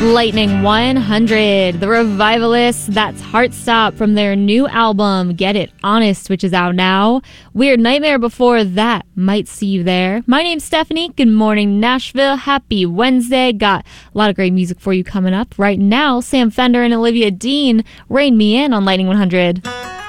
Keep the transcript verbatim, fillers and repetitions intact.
Lightning one hundred, The Revivalists, that's Heartstop from their new album, Get It Honest, which is out now. Weird Nightmare before that, Might See You There. My name's Stephanie. Good morning, Nashville. Happy Wednesday. Got a lot of great music for you coming up. Right now, Sam Fender and Olivia Dean, Rein Me In on Lightning one hundred.